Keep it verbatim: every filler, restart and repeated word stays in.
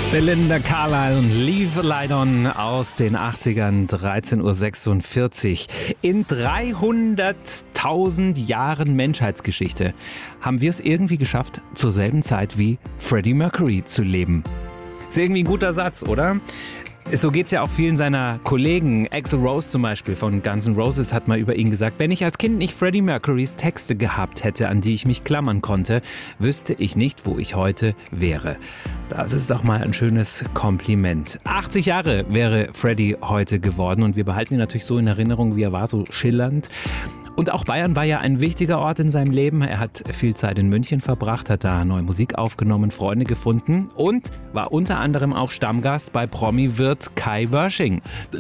Belinda Carlisle und Leave a Light On aus den achtzigern, dreizehn Uhr sechsundvierzig. In dreihunderttausend Jahren Menschheitsgeschichte haben wir es irgendwie geschafft, zur selben Zeit wie Freddie Mercury zu leben. Ist irgendwie ein guter Satz, oder? So geht's ja auch vielen seiner Kollegen. Axl Rose zum Beispiel von Guns N' Roses hat mal über ihn gesagt: Wenn ich als Kind nicht Freddie Mercurys Texte gehabt hätte, an die ich mich klammern konnte, wüsste ich nicht, wo ich heute wäre. Das ist doch mal ein schönes Kompliment. achtzig Jahre wäre Freddie heute geworden und wir behalten ihn natürlich so in Erinnerung, wie er war, so schillernd. Und auch Bayern war ja ein wichtiger Ort in seinem Leben. Er hat viel Zeit in München verbracht, hat da neue Musik aufgenommen, Freunde gefunden und war unter anderem auch Stammgast bei Promi-Wirt Kai Wörsching.